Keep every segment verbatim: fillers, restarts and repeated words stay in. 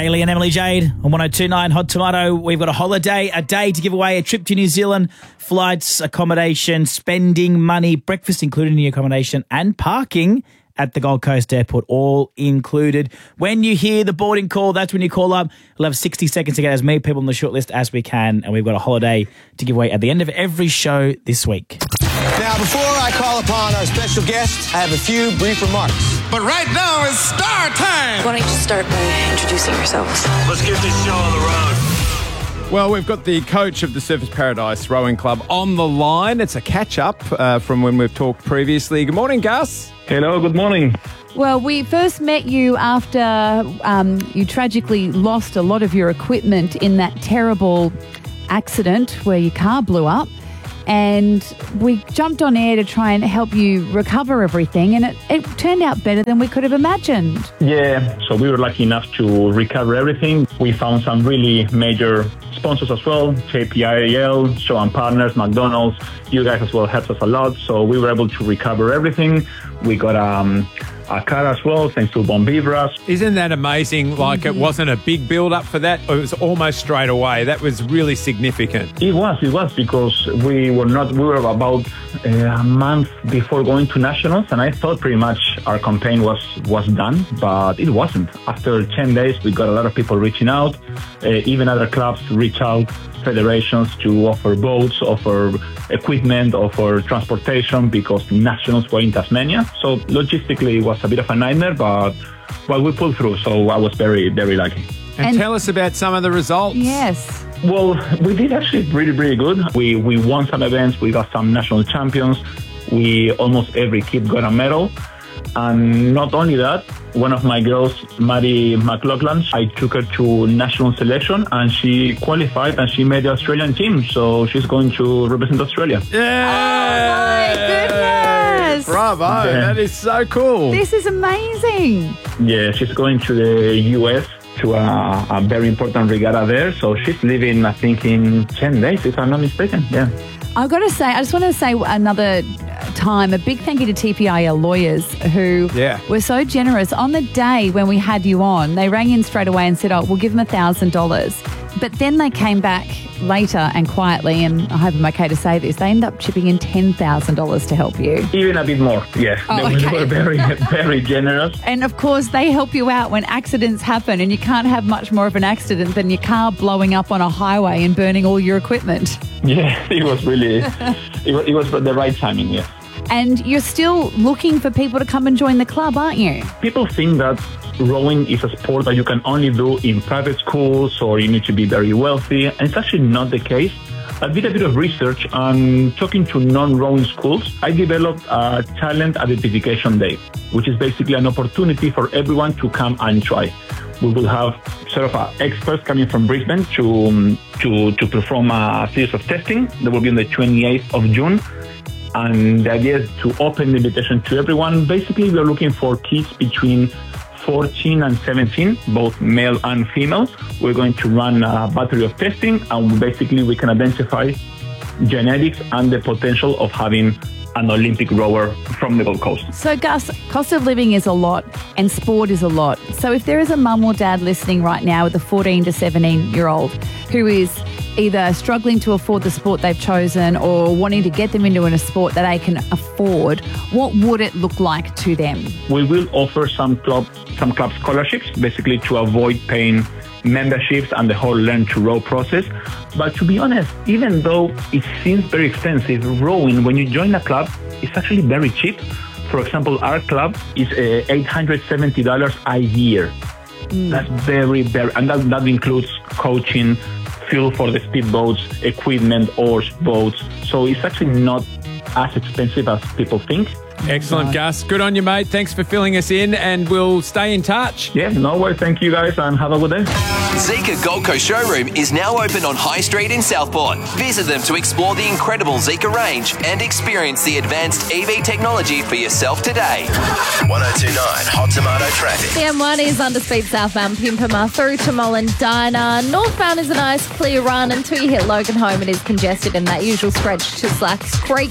Bailey and Emily Jade on one oh two point nine Hot Tomato. We've got a holiday, a day to give away, a trip to New Zealand, flights, accommodation, spending money, breakfast included in the accommodation, and parking at the Gold Coast Airport, all included. When you hear the boarding call, that's when you call up. We'll have sixty seconds to get as many people on the shortlist as we can, and we've got a holiday to give away at the end of every show this week. Now, before I call upon our special guest, I have a few brief remarks. But right now it's star time. Why don't you start by introducing yourselves? Let's get this show on the road. Well, we've got the coach of the Surfers Paradise Rowing Club on the line. It's a catch-up uh, from when we've talked previously. Good morning, Gus. Hello, good morning. Well, we first met you after um, you tragically lost a lot of your equipment in that terrible accident where your car blew up. And we jumped on air to try and help you recover everything, and it, it turned out better than we could have imagined. Yeah, so we were lucky enough to recover everything. We found some really major sponsors as well, J P I L, Show and Partners, McDonald's. You guys as well helped us a lot, so we were able to recover everything. We got um, a car as well, thanks to Bon Vivras. Isn't that amazing? Like, mm-hmm. It wasn't a big build-up for that. It was almost straight away. That was really significant. It was, it was, because we were not, we were about uh, a month before going to nationals, and I thought pretty much our campaign was, was done, but it wasn't. After ten days, we got a lot of people reaching out. Uh, even other clubs reach out, federations, to offer boats, offer equipment, offer transportation, because nationals were in Tasmania. So logistically, it was a bit of a nightmare, but well, we pulled through. So I was very, very lucky. And, And tell us about some of the results. Yes. Well, we did actually really, really good. We we won some events. We got some national champions. We almost every kid got a medal. And not only that, one of my girls, Maddie McLaughlin, I took her to national selection and she qualified and she made the Australian team. So she's going to represent Australia. Yeah! Oh, my goodness! Bravo! Yeah. That is so cool. This is amazing. Yeah, she's going to the U S to a, a very important regatta there. So she's leaving, I think, in ten days, if I'm not mistaken. Yeah. I've got to say, I just want to say another time, a big thank you to T P I L lawyers who Yeah. were so generous. On the day when we had you on, they rang in straight away and said, oh, we'll give them one thousand dollars. But then they came back later and quietly, and I hope I'm okay to say this, they ended up chipping in ten thousand dollars to help you. Even a bit more, yeah. Oh, they okay. were very, very generous. And of course, they help you out when accidents happen, and you can't have much more of an accident than your car blowing up on a highway and burning all your equipment. Yeah, it was really, it was, it was the right timing, yeah. And you're still looking for people to come and join the club, aren't you? People think that rowing is a sport that you can only do in private schools or you need to be very wealthy, and it's actually not the case. I did a bit of research and talking to non-rowing schools, I developed a talent identification day, which is basically an opportunity for everyone to come and try. We will have sort of uh, experts coming from Brisbane to, um, to, to perform a series of testing. That will be on the twenty-eighth of June. And the idea is to open the invitation to everyone. Basically, we are looking for kids between fourteen and seventeen, both male and female. We're going to run a battery of testing, and basically we can identify genetics and the potential of having an Olympic rower from the Gold Coast. So, Gus, cost of living is a lot and sport is a lot. So if there is a mum or dad listening right now with a fourteen to seventeen-year-old who is either struggling to afford the sport they've chosen or wanting to get them into a sport that they can afford, what would it look like to them? We will offer some club, some club scholarships, basically to avoid paying memberships and the whole learn to row process. But to be honest, even though it seems very expensive, rowing, when you join a club, it's actually very cheap. For example, our club is uh, eight hundred seventy dollars a year. Mm. That's very, very, and that, that includes coaching, fuel for the speedboats, equipment, oars, boats. So it's actually not as expensive as people think. Excellent, Gus. Good on you, mate. Thanks for filling us in, and we'll stay in touch. Yeah, no worries. Thank you, guys, and have a good day. Zika Gold Coast Showroom is now open on High Street in Southport. Visit them to explore the incredible Zika range and experience the advanced E V technology for yourself today. one oh two point nine Hot Tomato Traffic. The M one is under speed southbound Pimpama through to Mullendina. Northbound is a nice clear run until you hit Logan Home. It is congested in that usual stretch to Slacks Creek.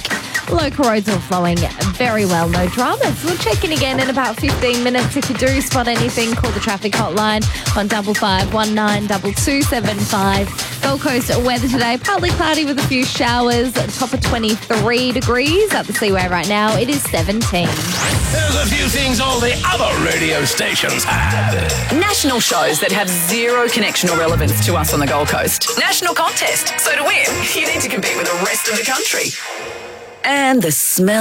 Local roads all flowing very well, no dramas. We'll check in again in about fifteen minutes. If you do spot anything, call the traffic hotline on double five one nine double two seven five. Gold Coast weather today, partly cloudy with a few showers. Top of twenty-three degrees at the Seaway right now. It is seventeen. There's a few things all the other radio stations had. National shows that have zero connection or relevance to us on the Gold Coast. National contest. So to win, you need to compete with the rest of the country. And the smell